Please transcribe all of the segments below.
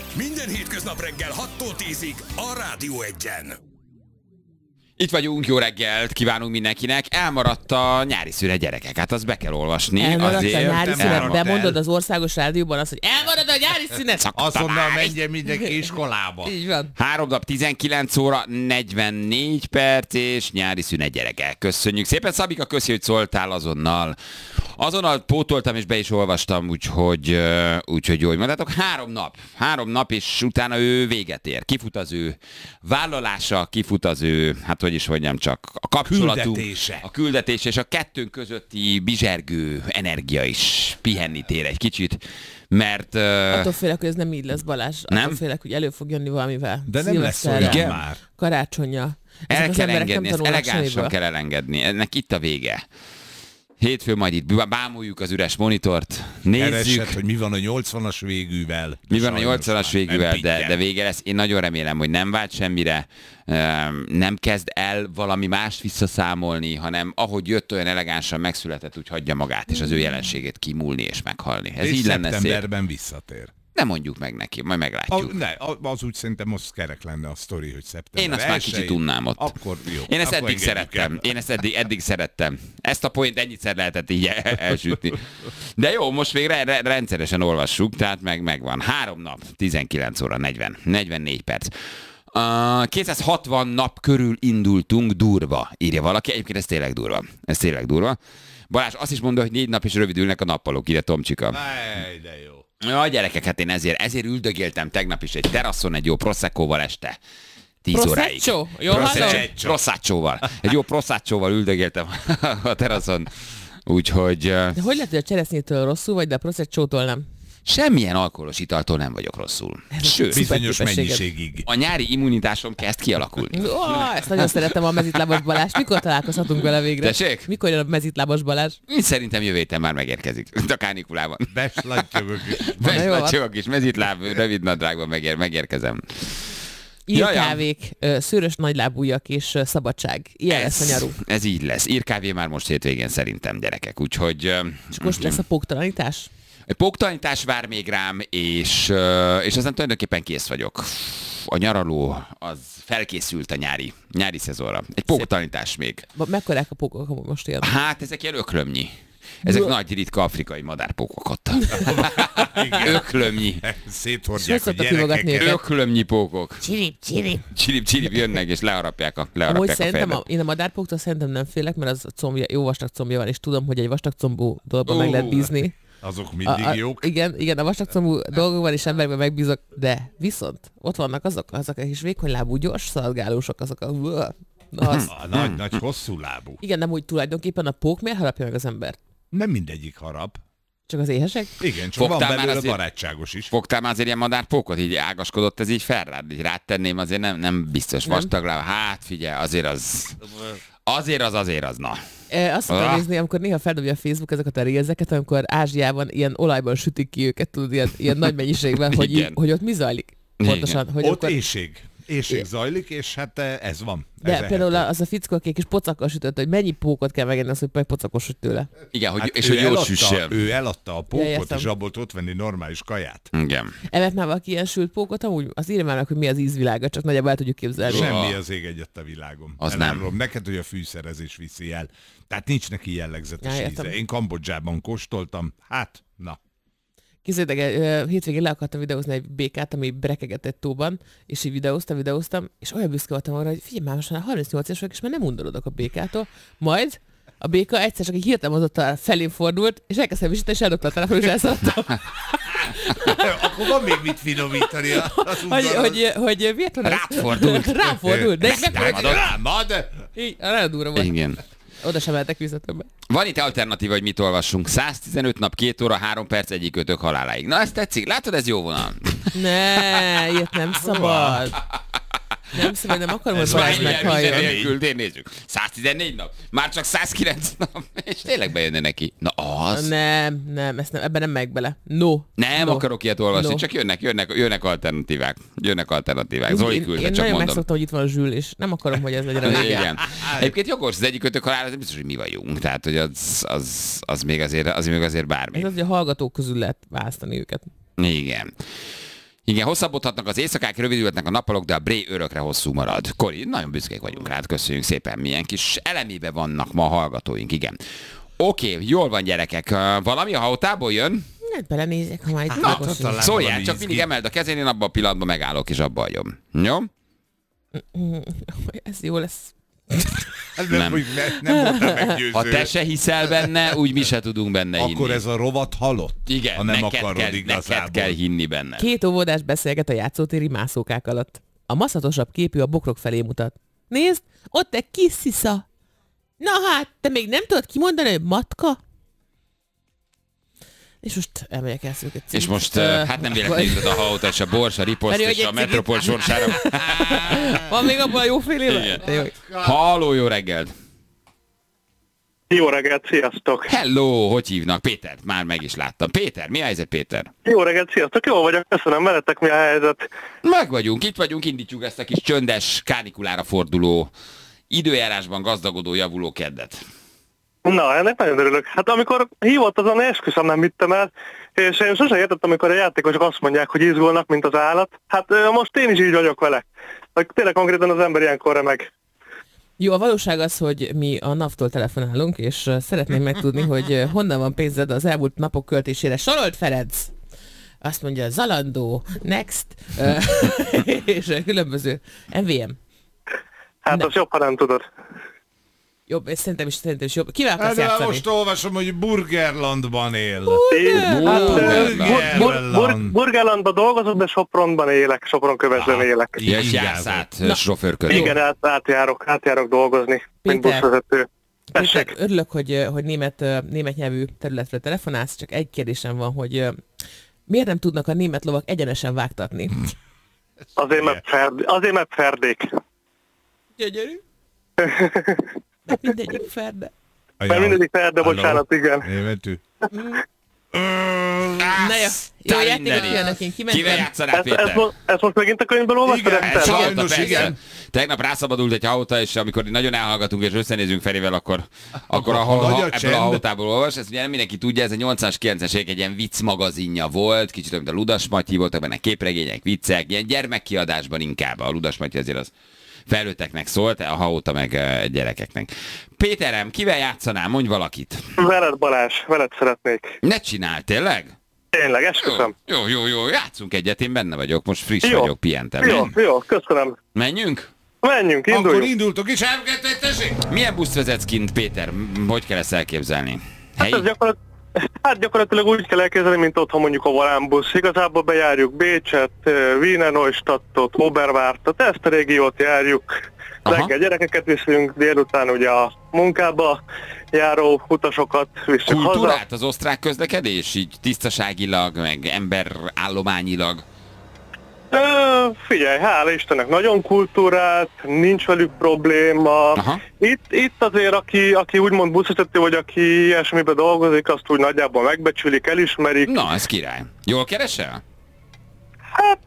Minden hétköznap reggel 6-tól 10-ig a Rádió Egyen. Itt vagyunk, jó reggelt kívánunk mindenkinek. Elmaradt a nyári szünet, gyerekek, hát azt be kell olvasni. Elmaradt azért, a nyári szünet, de mondod el. az országos rádióban azt, hogy elmarad a nyári szünet. Azonnal menjen mindenki iskolába. Így van. 3 nap 19 óra 44 perc és nyári szünet, gyerekek. Köszönjük szépen, Szabika, köszi, hogy szóltál azonnal. Azonnal pótoltam és be is olvastam, úgyhogy jó, hogy mondtátok. 3 nap, és utána ő véget ér. Kifut az ő vállalása, kifut az ő, hát hogy is mondjam, csak a kapcsolatunk. Küldetése. A küldetés és a kettőnk közötti bizsergő energia is pihenni tér egy kicsit, mert... Attól félek, hogy ez nem így lesz, Balázs. Nem? Attól félek, hogy elő fog jönni valamivel. De nem lesz Szilveszterre, olyan már. karácsonyja. El Ezek az kell emberek nem engedni, ezt tanulnak elegánsan semmiből. kell elengedni. Ennek itt a vége. Hétfőn majd itt bámuljuk az üres monitort, nézzük. Keresett, hogy mi van a 80-as végűvel. Mi van a Sajnos 80-as már végűvel, nem de pittyen. vége lesz. Én nagyon remélem, hogy nem vált semmire, nem kezd el valami mást visszaszámolni, hanem ahogy jött, olyan elegánsan megszületett, úgy hagyja magát, és az ő jelenségét kimúlni és meghalni. Ez És így lenne szép. szeptemberben visszatér. Nem mondjuk meg neki, majd meglátjuk. Az úgy szerintem most kerek lenne a sztori, hogy szeptember. Én azt már kicsit unnám ott. Akkor jó. Én ezt akkor eddig engedjük szerettem. el. Én ezt eddig szerettem. Ezt a point ennyiszer lehetett így elsütni. De jó, most még rendszeresen olvassuk, tehát megvan. 3 nap, 19 óra 44 perc. 260 nap körül indultunk, durva, írja valaki. Egyébként ez tényleg durva. Ez tényleg durva. Balázs azt is mondta, hogy 4 nap is rövidülnek a nappalok, írja Tomcsika. Ej, de jó. Ja, gyerekek, hát én ezért üldögéltem tegnap is egy teraszon egy jó proszeccóval este. 10 óráig. Prosecco? Jó, hallom? Proseccoval. Egy jó proseccoval üldögéltem a teraszon. Úgyhogy De hogy lehet, hogy a cseresznyétől rosszul vagy, de a Proseccótól nem? semmilyen alkoholos italtól nem vagyok rosszul. Sőt, Bizonyos képességed. mennyiségig. a nyári immunitásom kezd kialakulni. Ó, ezt nagyon szeretem a mezitlábas Balázs. Mikor találkozhatunk vele végre? Tessék? Mikor jön a mezitlábas Balázs? Én szerintem jövő héten már megérkezik. A kánikulában. Beslattyogok is. Na jó, Beslacsogok is, mezitláb, rövid nadrágban megérkezem. Írkávék, szőrös nagylábújak és szabadság. Ilyen lesz a nyarú. Ez így lesz. Írkávé már most hétvégén szerintem, gyerekek. Úgyhogy... És most lesz a póktalanítás? Egy póktalanítás vár még rám, és aztán tulajdonképpen kész vagyok. A nyaraló az felkészült a nyári szezonra. Egy póktalanítás még. Mekkorák a pókok amúgy most ilyen? Hát ezek ilyen öklömnyi. Ezek nagy, ritka afrikai madárpókok ott. Öklömnyi. Széthordják a Szoktak hívogatni gyerekeket. őket. Öklömnyi pókok. Csirip. Csirip jönnek és leharapják a Amúgy szerintem, fejedet. én a madárpóktól szerintem nem félek, mert az combja, jó vastag combja van, és tudom, hogy egy vastag combú dologban meg lehet bízni. Azok mindig jók. Igen, a vastag combú dolgokban és emberekben megbízok, de viszont ott vannak azok a kis vékony lábú, gyors szaladgálósok, azok a... Na, az. A nagy, hosszú lábú. Igen, nem úgy tulajdonképpen a pók miért harapja meg az embert? Nem mindegyik harap. Csak az éhesek? Igen, csak Fogtál van már belőle azért- barátságos is. Fogtál már azért ilyen madárpókot? Így ágaskodott ez így fel rád? Így rád tenném, azért nem biztos. Nem. Vastag láb. Hát figyelj, azért az, na. Azt szoktam nézni, amikor néha feldobja a Facebook ezeket a reelseket, amikor Ázsiában ilyen olajban sütik ki őket, tudod, ilyen nagy mennyiségben, hogy, Igen. hogy ott mi zajlik. Pontosan, hogy Ott akkor... éjség zajlik, és hát ez van. De Ez például ehető. az a fickó, aki egy kis pocakkal sütött, hogy mennyi pókot kell megenni, az, hogy majd pocakosodj tőle. Igen, hogy, Hát és ő hogy jól eladta- süssél. Ő eladta a pókot, értem. és abból ott venni normális kaját. Igen. Evett már valaki ilyen sült pókot, amúgy az írja már meg, hogy mi az ízvilága, csak nagyjából el tudjuk képzelni. Semmi az ég egyet a világon. Az Elárulom neked, hogy a fűszerezés viszi el. Tehát nincs neki jellegzetes Ja, értem. íze. Én Kambodzsában kóstoltam, hát, na. Képzeljétek, hétvégén le akartam videózni egy békát, ami brekegett egy tóban, és így videóztam, és olyan büszke voltam arra, hogy figyelj már, most már 38 éves vagyok, és már nem undorodok a békától. Majd a béka egyszer csak egy hirtelen mozottal felém fordult, és elkezdtem visítani, és eldobta a telefon, és elszaladtam. Akkor van még mit finomítani. hogy miért van ez? Rád fordult. Rám fordult, de így Támadod, támad. így, nagyon durva volt. Igen. Oda sem mehetek vissza többet. Van itt alternatíva, hogy mit olvassunk. 115 nap, 2 óra, 3 perc, egyik ötök haláláig. Na, ezt tetszik. Látod, ez jó vonal. Ne, ilyet nem szabad. Nem szabad, nem akarom, hogy Ez Balázs már meghalljon. ilyen Küldén nézzük. 114 nap. Már csak 109 nap. És tényleg bejönne neki. Na az. Nem, ebben nem megy bele. No. Nem no. akarok ilyet olvasni, No. csak jönnek alternatívák. Zoli Én küldte, csak nagyon mondom. megszoktam, hogy itt van a Zsül, és nem akarom, hogy ez legyen a vége. Igen. Egyébként jogos, az egyik ötök halála, de biztos, hogy mi vagyunk. Tehát, hogy az még azért bármi. Ez az, hogy a hallgatók közül lehet választani őket. Igen. Igen, hosszabbodhatnak az éjszakák, rövidülhetnek a nappalok, de a Bré örökre hosszú marad. Kori, nagyon büszkék vagyunk rád, köszönjük szépen, milyen kis elemébe vannak ma a hallgatóink, igen. Oké, jól van gyerekek, valami a hautából jön? Hát belenézek, ha majd Szóljál, csak mindig emeld a kezén, én abban a pillanatban megállok, és abba hagyom. Jó? Ez jó lesz. Nem. Nem voltam meggyőző. Ha te se hiszel benne, úgy mi se tudunk benne hinni. Akkor ez a rovat halott? Igen, ha nem neked, akarod kell, igazából. neked kell hinni benne. 2 óvodás beszélget a játszótéri mászókák alatt. A maszatosabb képű a bokrok felé mutat. Nézd, ott egy kis szisza. Na hát, te még nem tudod kimondani, hogy matka? És most elmegyek el szőket. És most, hát nem véletlenül jutott a haut, és a bors, a riposzt, és a metropol sorsára. Van még abban a jó fél éve? Halló, jó reggelt! Jó reggelt, sziasztok! Hello, hogy hívnak? Péter, már meg is láttam. Péter, mi a helyzet, Péter? Jó reggelt, sziasztok! Jó vagyok, köszönöm, veletek mi a helyzet? Meg vagyunk, itt vagyunk, indítjuk ezt a kis csöndes, kánikulára forduló, időjárásban gazdagodó, javuló keddet. Na, ennek nagyon örülök. Hát amikor hívott azon, esküszöm nem vittem el, és én sosem értettem, amikor a játékosok azt mondják, hogy izgulnak, mint az állat. Hát most én is így vagyok vele. Tényleg konkrétan az ember ilyenkor remeg. Jó, a valóság az, hogy mi a NAV-tól telefonálunk, és szeretném megtudni, hogy honnan van pénzed az elmúlt napok költésére. Sorolt Ferenc! Azt mondja, Zalando, Next, és különböző MVM. Hát az jobb, ha nem tudod. Jobb, és szerintem is jobb. Kivel akarsz Hát játszani? most olvasom, hogy Burgerlandban él. Burgerlandban dolgozok, de Sopronban élek, Sopron-Kövesden élek. És jársz át sofőrkörül. Igen, átjárok dolgozni, mint Péter. buszvezető. Péter, örülök, hogy német nyelvű területre telefonálsz, csak egy kérdésem van, hogy miért nem tudnak a német lovak egyenesen vágtatni? Azért, mert ferdék. Gyönyörű. Mindegyik ferde. Mert mindegyik ferde, bocsánat, igen. Németű. Na jó játékot kívánok, én Kivel kimentem. játszanál, Péter? Ezt most megint a könyvből olvastad? Igen, Eszter? sajnos Persze. igen. Tegnap rászabadult egy hauta, és amikor nagyon elhallgatunk és összenézünk Ferivel, akkor Nagy a ebből csend. a hautából olvas. Ezt ugye nem mindenki tudja, ez a 80-as, 90-es évek egy ilyen vicc magazinja volt, kicsit olyan, mint a Ludas Matyi, voltak benne képregények, viccek, ilyen gyermekkiadásban inkább. A Ludas Matyi azért az felnőtteknek szólt, a hauta meg gyerekeknek. Péterem, kivel játszanál? Mondj valakit. Veled, Balázs, veled szeretnék. Ne csinálj, tényleg? Tényleg, esküszöm. Jó, játszunk egyet, én benne vagyok, most friss Jó. vagyok, pihentem. Jó, köszönöm. Menjünk? Menjünk, Akkor induljunk. indultok is, tessék! Milyen buszt vezetsz kint, Péter? Hogy kell ezt elképzelni? Hát ez gyakorlatilag úgy kell elképzelni, mint otthon mondjuk a Volánbusz. Igazából bejárjuk Bécset, Wiener Neustadtot, Oberwártot, ezt a régiót járjuk. Aha. Reggel gyerekeket viszünk, délután ugye a munkába járó utasokat viszünk haza. Kultúrát az osztrák közlekedés? Így tisztaságilag, meg emberállományilag? Figyelj, hála Istennek, nagyon kultúrált, nincs velük probléma. Aha. Itt azért, aki úgymond buszvezető, vagy aki ilyesmiben dolgozik, azt úgy nagyjából megbecsülik, elismerik. Na, ez király. Jól keresel? Hát,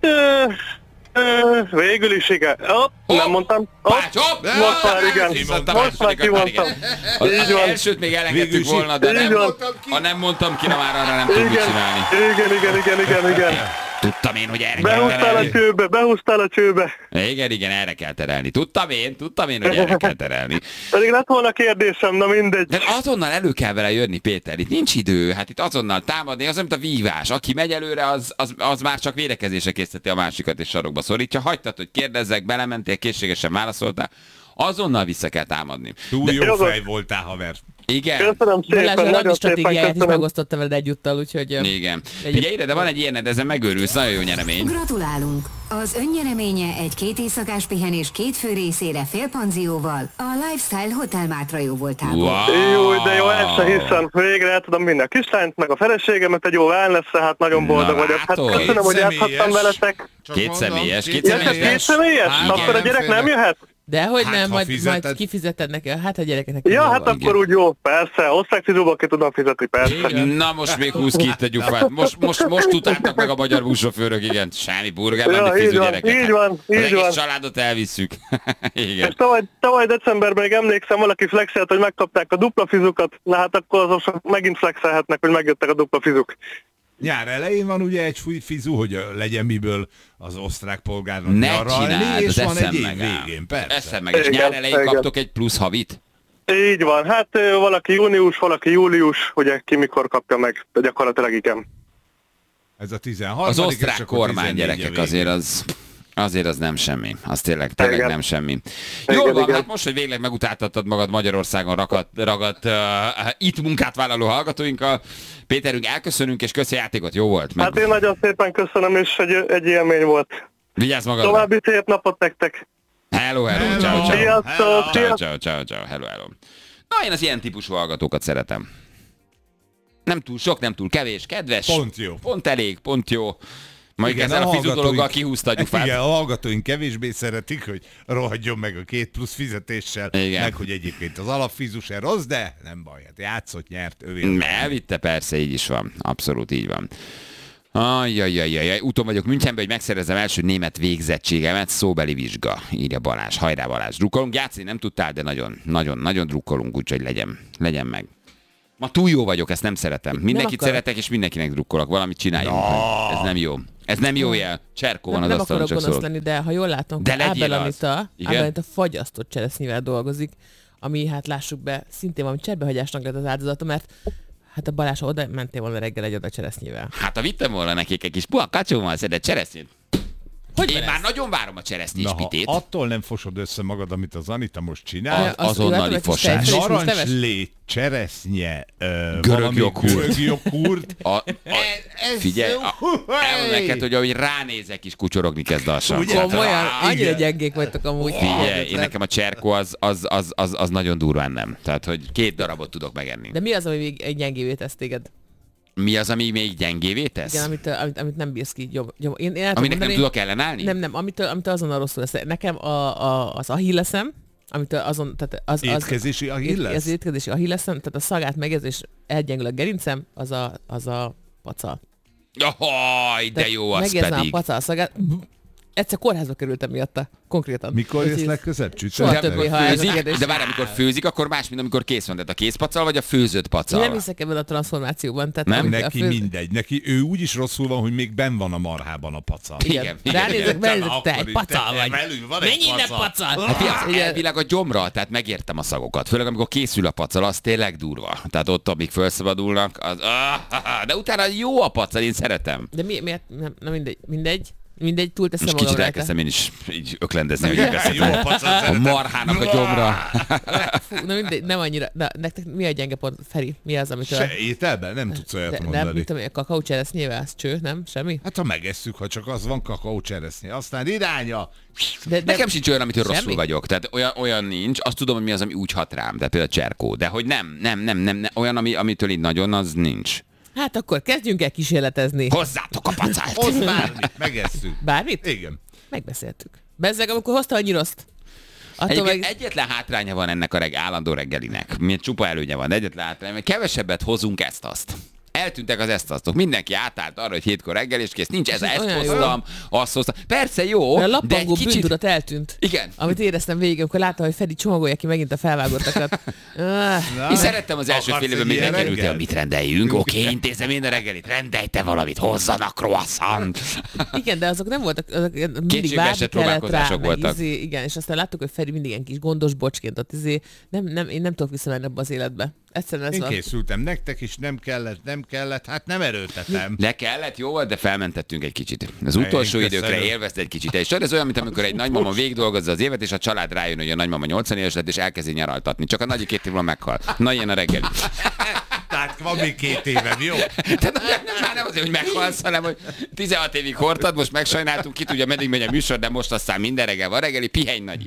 végül is igen. Nem mondtam. Pács, hopp! Most már igen. Most már kimondtam. Az Így van. elsőt még Végül elengedtük is volna, de így nem, van. ha nem mondtam ki, na már arra nem tudjuk Igen, csinálni. igen. Tudtam én, hogy erre kell Behúztál a csőbe. Igen, erre kell terelni. Tudtam én, hogy erre kell terelni. Pedig lett volna kérdésem, na mindegy. De azonnal elő kell vele jönni, Péter. Itt nincs idő, hát itt azonnal támadni, az, mint a vívás. Aki megy előre, az már csak védekezésre készíteti a másikat és sarokba szorítja. Hagytad, hogy kérdezzek, belementél, készségesen válaszoltál. Azonnal vissza kell támadni. Túl jó Jogos. fej voltál, haver. Igen. Köszönöm Balázs szépen, a nagyon randi szépen stratégiáját is köszönöm. megosztotta veled egyúttal, úgyhogy... Igen. Figyelj ide, de van egy ilyen, de ezen megőrülsz, nagyon jó nyeremény. Gratulálunk! Az önnyereménye egy 2 éjszakás pihenés 2 fő részére félpanzióval a Lifestyle Hotel Mátra jó voltából. Wow. Jó, de jó, ezt se hiszem. Végre el tudom vinni a kislányt, meg a feleségemet egy jó wellness-re, hát nagyon boldog vagyok. Hát látod? köszönöm, hogy Személyes. játszhattam veletek. Csak Két mondom, személyes. Ja, csak 2 személyes? Hát, Akkor a igen, gyerek nem félek. jöhet? Dehogy Hát, nem, ha majd fizeted. kifizeted neki, hát a gyerekeknek. Ja, jó hát van. akkor úgy jó, persze. Osztályfizóba ki tudom fizetni, persze. Na most még 20 ki itt a gyufát. Most tudták meg a magyar buszsofőrök, igen. Semmi burgerlandi Ja, így fizú van, gyerekek. így van, Az így egész van. családot elvisszük. És Igen. tavaly decemberben még emlékszem, valaki flexelt, hogy megkapták a dupla fizukat, na hát akkor azok megint flexelhetnek, hogy megjöttek a dupla fizuk. Nyár elején van ugye egy fizu, hogy legyen miből az osztrák polgárnak Ne nyaralni, csináld, és az van egy eszem év meg áll. végén, persze. Eszem meg, és Igen, nyár elején igen. kaptok egy plusz havit? Így van, hát valaki június, valaki július, ugye ki mikor kapja meg, de gyakorlatilag igen. Ez a 13. Az és osztrák akkor kormány 14 a gyerekek végén. azért az nem semmi. Az tényleg Igen. nem semmi. Igen, Jól van, igen. hát most, hogy végleg megutáltattad magad Magyarországon ragadt itt munkát vállaló hallgatóinkkal, Péterünk, elköszönünk, és köszi a játékot, jó volt? Hát én nagyon szépen köszönöm, és egy élmény volt. Vigyázz magadra! További szép napot nektek! Hello, Hello. ciao, ciao. Sziasztok! Ciao, hello. Na, én az ilyen típusú hallgatókat szeretem. Nem túl sok, nem túl kevés, kedves. Pont jó. Pont elég, pont jó. Majd Igen, ezzel a fizu hallgatóink- dologgal kihúzta a gyufát. Igen, a hallgatóink kevésbé szeretik, hogy rohadjon meg a 2 plusz fizetéssel, Igen. meg hogy egyébként az alapfizu se rossz, de nem baj, hát játszott, nyert, ővé. Elvitte, persze, így is van. Abszolút így van. Ajjajajajaj, úton vagyok Münchenbe, hogy megszerezzem első német végzettségemet, szóbeli vizsga, írja Balázs. Hajrá Balázs, drukkolunk, játszani nem tudtál, de nagyon drukkolunk, úgyhogy legyen meg. Ma túl jó vagyok, ezt nem szeretem. Mindenkit akarok. szeretek, és mindenkinek drukkolok. Valamit csináljunk. Meg. Ez nem jó. Ez nem jó jel. Cserkó van az Nem asztalon, akarok csak gonosz szólok. lenni, de ha jól látom, De akkor legyél Ábel az. Anita, Igen? Ábel Anita fagyasztott cseresznyével dolgozik, ami hát lássuk be, szintén valami cserbehagyásnak lett az áldozata, mert hát a Balázs oda mentél volna reggel egy oda cseresznyével. Hát ha vittem volna nekik egy kis puha kacsóval szedett cseresznyét. Hogy Én van már ez? nagyon várom a cseresznyés Na, ha pitét. attól nem fosod össze magad, amit az Anita most csinál, Az- azonnali ő által egy kis fosás. tejföl és hústeves? narancslé, cseresznye, Görögjoghurt. görögjoghurt. Figyelj, elmondom neked, hogy ahogy ránézek is kucsorogni kezd lassan. Ugye? Tehát, Komolyan, annyira igen. gyengék vagytok amúgy. Figyelj, én nekem a cserkó az nagyon durván nem. Tehát, hogy 2 darabot tudok megenni. De mi az, ami még egy gyengévé tesz téged? Mi az, ami még gyengévé tesz? Igen, amit nem bírsz ki. Én el tudom Aminek nem mondani- tudok ellenállni? Nem, amitől azonnal rosszul lesz. Nekem az ahilleszem, amitől azon, tehát az Étkezési ahilles? Az étkezési ahilleszem, tehát a szagát megérzés, és elgyengül a gerincem, az a pacal. Jaj, de Tehát jó az megérzem pedig. a pacal szagát. Egyszer kórházba kerültem miatta, konkrétan. Mikor jössz Ez így- legközebb? Soha Csütörtök? többé, ha ez a Főzik, kérdés. de várj, amikor főzik, akkor más, mint amikor kész van. Tehát a készpacal vagy a főzött Én pacal? nem hiszek ebben a transformációban. Tehát Nem? amikor a Neki mindegy. Neki ő úgyis rosszul van, hogy még benn van a marhában a pacal. Igen. Igen. Ránézek, benézek, te Akkor egy is, pacal te vagy. velünk van egy Menj innen, pacal. pacal! Hát figyelj, Igen. elvileg a gyomra, tehát megértem a szagokat. Főleg amikor készül a pacal, az tényleg durva. Tehát ott, amíg felszabadulnak, de utána jó a pacal, én szeretem. De miért? Nem, mindegy, túlteszem Most magam kicsit rajta. elkezdtem én is így öklendezni, hogy Jó elkezdtem. a pacal, A szeretem. marhának a gyomra. Fú, na mindegy, nem annyira. De nektek mi a gyenge pont, Feri? Mi az, amit Se ételben nem tudsz olyat nem, mondani. mit tudom, a kakaó cseresznyével, az cső, nem? Semmi? Hát ha megesszük, ha csak az van kakaó cseresznye, aztán iránya. De, Nekem sincs olyan, amitől rosszul Semmi? vagyok. Tehát olyan nincs. Azt tudom, hogy mi az, ami úgy hat rám. Tehát például a cserkó. De hogy nem. Olyan, amitől így nagyon, az nincs. Hát akkor kezdjünk el kísérletezni. Hozzátok a pacát! Hozd bármit, megesszük. Bármit? Igen. Megbeszéltük. Bezzeg, amikor hozta a nyiroszt. Attól Egyébként meg... egyetlen hátránya van ennek a állandó reggelinek. Milyen csupa előnye van, de egyetlen hátránya, mert kevesebbet hozunk ezt-azt. Eltűntek az ezt-aztok. Mindenki átállt arra, hogy 7-kor reggel, és kész. Nincs ez, Ez ezt olyan jó. hoztam, azt hoztam. Persze jó, A de egy lappangó kicsit... bűntudat eltűnt. Igen. Amit éreztem végig, amikor láttam, hogy Feri csomagolja ki megint a felvágottakat. Én szerettem az első Akarsz fél évben, egy még ilyen nem került el, reggelt? mit rendeljünk. Oké, intézem én a reggelit, rendelj te valamit, hozzanak croissant. Igen, de azok nem voltak, azok mindig Kétségbeesett várni kellett rá, próbálkozások meg voltak. igen, és aztán láttuk, hogy Feri mindig ilyen kis gondos bocsként ott én nem tudok visszamenni abba az életbe. Egyszerűen ez Én van. készültem nektek is, nem kellett, hát nem erőltetem. Le kellett, jó volt, de felmentettünk egy kicsit. Az utolsó Én időkre köszönöm. élvezd egy kicsit. És ez olyan, mint amikor egy nagymama végigdolgozza az évet, és a család rájön, hogy a nagymama 80 éves lett, és elkezdi nyaraltatni. Csak a nagyi 2 év múlva meghal. Na, ilyen a reggeli. Tehát van még 2 évem, jó? Tehát már nem azért, hogy meghalsz, hanem hogy 16 évig hordtad, most megsajnáltunk, ki tudja, meddig megy a műsor, de most aztán minden reggel van reggeli, pihenj nagyi.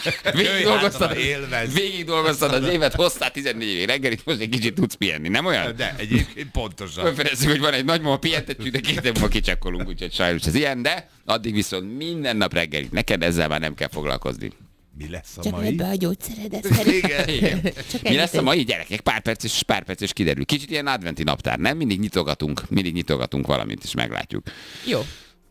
Végig dolgoztad az évet, hoztál 14 évig reggelit, most egy kicsit tudsz pihenni, nem olyan? De egyébként pontosan. Felfedezzük, hogy van egy nagymama, pihentetjük, de 2 év múlva kicsekkolunk, úgyhogy sajnos ez ilyen, de addig viszont minden nap reggelit. Neked ezzel már nem kell foglalkozni. Mi lesz a Csak mai? ebbe a gyógyszeredet, Feri. Igen. Igen. Csak Mi lesz a mai gyerekek? Pár perc és kiderül. Kicsit ilyen adventi naptár, nem? Mindig nyitogatunk valamit, és meglátjuk. Jó.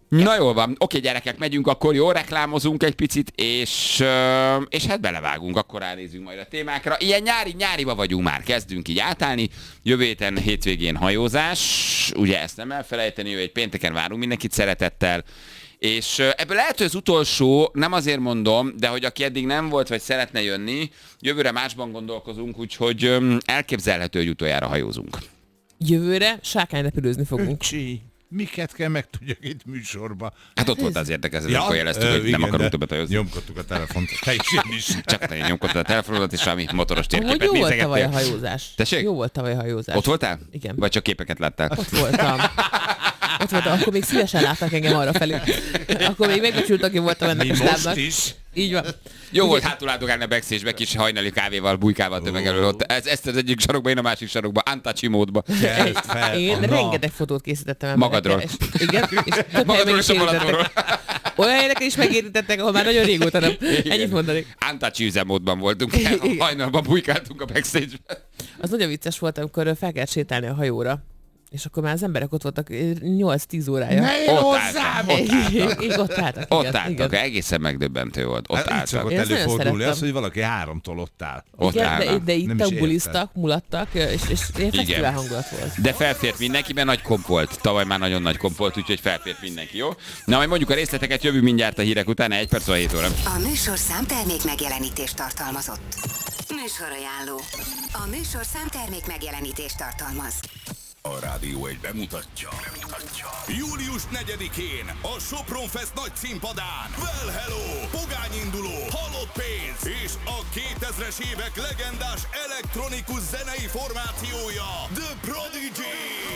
Na jól van, oké gyerekek, megyünk, akkor jó, reklámozunk egy picit, és hát belevágunk, akkor ránézünk majd a témákra. Ilyen nyáriba vagyunk már, kezdünk így átállni. Jövő héten hétvégén hajózás, ugye ezt nem elfelejteni, egy pénteken várunk mindenkit szeretettel. És ebből lehet, hogy az utolsó, nem azért mondom, de hogy aki eddig nem volt, vagy szeretne jönni, jövőre másban gondolkozunk, úgyhogy elképzelhető, hogy utoljára hajózunk. Jövőre sárkányrepülőzni fogunk. Öcsi, miket kell megtudjak itt műsorba? Hát ott volt az érdekezés, akkor jeleztük, hogy nem akarunk többet hajózni. Nyomkodtuk a telefont, te is, én is. Csak te nyomkodtad a telefonodat, és valami motoros Amúgy térképet jó volt tavaly a nézegettél. hajózás. Tessék? Jó volt tavaly a hajózás. Ott voltál? Igen. Vagy csak képeket láttál? Ott voltam. Akkor még szívesen láttak engem arra felé. Akkor még megbecsült, aki voltam ennek Mi a most stábnak. is. Így van. Jó volt hátul áldogálni a backstage-be kis hajnali kávéval, bujkával tömeg elől. Ott. Ezt az egyik sarokba, én a másik sarokba, untouchy módba. Kelt fel Én a nap. rengeteg fotót készítettem Magadról. Igen, és több helyen meg Magadról is és a Balatonról. érintettek. Olyan helyeken is megérintettek, ahol már nagyon régóta nem. Ennyit mondanék. Untouchy üzemmódban voltunk. Igen. Hajnalban bujkáltunk a backstage-be. Az nagyon vicces volt, amikor fel kellett sétálni a hajóra. És akkor már az emberek ott voltak 8-10 órája. Ne jöjj Ott hozzám! Így ott álltak. Ott igen, álltak, igen. egészen megdöbbentő volt. Ott Hát így álltak. szokott Én ezt nagyon előfordulni szerettem. az, hogy valaki 3-tól ott áll. Ott Igen, állnak. de Nem itt is buliztak, mulattak, és ilyen Igen. fesztivál hangulat volt. De felfért mindenki, mert nagy komp volt. Tavaly már nagyon nagy komp volt, úgyhogy felfért mindenki, jó? Na, majd mondjuk a részleteket, jövő mindjárt a hírek után, 1 perc, 7 óra. A műsorszám termék megjelenítést tartalmazott. Műsorajánló. A műsorszám termék megjelenítést tartalmaz. A Rádió egy bemutatja. Július 4-én a Sopron Fest nagy színpadán Well Hello, pogányinduló, halott pénz és a 2000-es évek legendás elektronikus zenei formációja The Prodigy.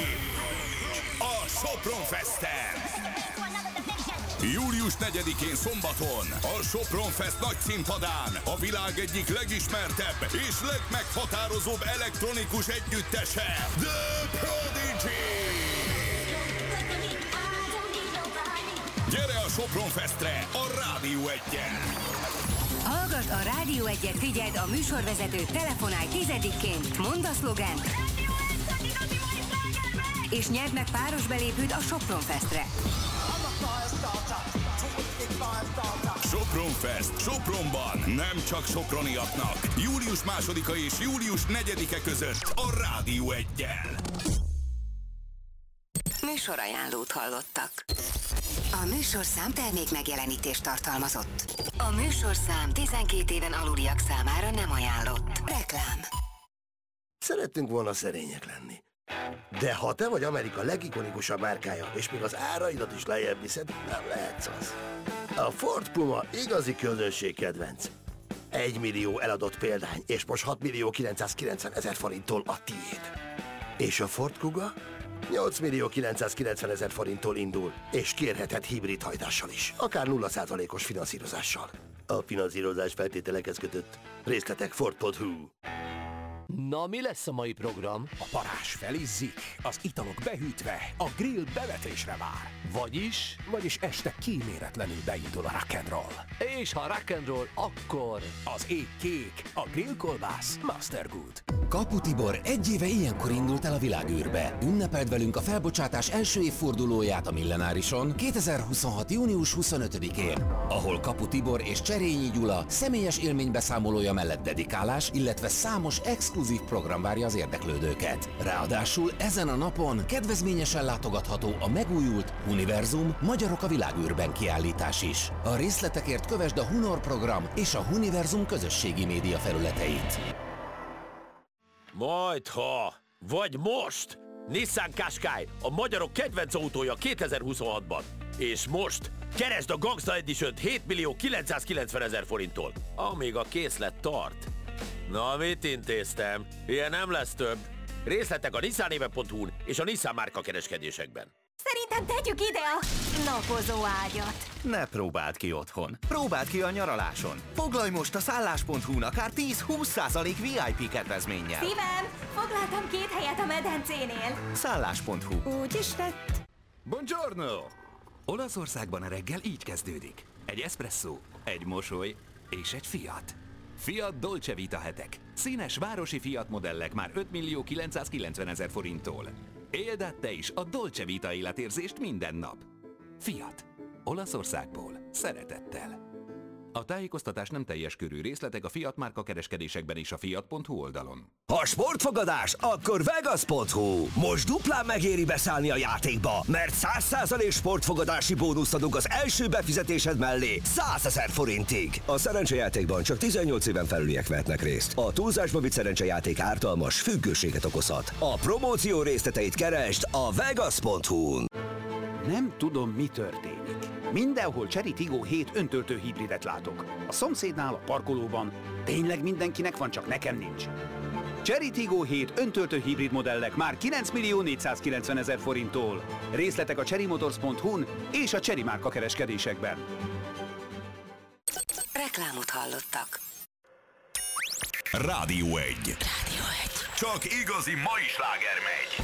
A Sopron Festen. Július 4-én szombaton a Sopron Fest nagy színpadán a világ egyik legismertebb és legmeghatározóbb elektronikus együttese, The Prodigy! Gyere a Sopron Festre a Rádió 1-en! Hallgass a Rádió 1-et, figyeld a műsorvezetőt, telefonálj 10-ként, mondd a szlogent, és nyerd meg páros belépőt a Sopron Festre. Sopron Fest Sopronban, nem csak soproniaknak. Július 2-a és július 4-e között a Rádió 1-jel. Műsorajánlót hallottak. A műsorszám termék megjelenítést tartalmazott. A műsorszám 12 éven aluliak számára nem ajánlott. Reklám. Szerettünk volna szerények lenni. De ha te vagy Amerika legikonikusabb márkája, és még az áraidat is lejjebb viszed, nem lehetsz az. A Ford Puma igazi közönség kedvenc. 1 millió eladott példány, és most 6 millió 990 000 forinttól a tiéd. És a Ford Kuga? 8 millió 990 000 forinttól indul, és kérheted hibrid hajtással is, akár 0%-os finanszírozással. A finanszírozás feltételekhez kötött. Részletek Ford.hu. Na, mi lesz a mai program? A parázs felizzik, az italok behűtve, a grill bevetésre vár. Vagyis este kíméletlenül beindul a rock'n'roll. És ha rock'n'roll, akkor... Az ég kék, a grillkolbász Master Good. Kapu Tibor egy éve ilyenkor indult el a világűrbe. Ünnepeld velünk a felbocsátás első évfordulóját a Millenárison 2026. június 25-én, ahol Kapu Tibor és Cserényi Gyula személyes élménybeszámolója mellett dedikálás, illetve számos exkluzív program várja az érdeklődőket. Ráadásul ezen a napon kedvezményesen látogatható a megújult Univerzum Magyarok a világűrben kiállítás is. A részletekért kövesd a Hunor program és a Univerzum közösségi média felületeit. Majdha, vagy most! Nissan Qashqai, a magyarok kedvenc autója 2026-ban. És most keresd a Gangsta Edition 7 millió 990 000 forinttól, amíg a készlet tart. Na, mit intéztem? Ilyen nem lesz több. Részletek a nissanéve.hu-n és a Nissan márka kereskedésekben. Szerintem tegyük ide a napozó ágyat. Ne próbáld ki otthon. Próbáld ki a nyaraláson. Foglalj most a szállás.hu-n akár 10-20% VIP kedvezménnyel. Szívem, foglaltam 2 helyet a medencénél. Szállás.hu. Úgy is lett. Buongiorno! Olaszországban a reggel így kezdődik. Egy espresszó, egy mosoly és egy Fiat. Fiat Dolce Vita hetek. Színes városi Fiat modellek már 5 millió 990 000 forinttól. Éld át te is a Dolce Vita életérzést minden nap. Fiat. Olaszországból. Szeretettel. A tájékoztatás nem teljes körű, részletek a Fiat márka kereskedésekben és a fiat.hu oldalon. Ha sportfogadás, akkor Vegas.hu. Most duplán megéri beszállni a játékba, mert 100% sportfogadási bónuszt adunk az első befizetésed mellé 100 000 forintig. A szerencsejátékban csak 18 éven felüliek vehetnek részt. A túlzásba vitt szerencsejáték ártalmas, függőséget okozhat. A promóció részleteit keresd a Vegas.hu-n. Nem tudom, mi történik. Mindenhol Chery Tiggo 7 öntöltő hibridet látok. A szomszédnál, a parkolóban. Tényleg mindenkinek van, csak nekem nincs. Chery Tiggo 7 öntöltő hibrid modellek már 9.490.000 forinttól. Részletek a cherrymotors.hu-n és a Chery márka kereskedésekben. Reklámot hallottak. Rádió 1. Csak igazi mai sláger megy.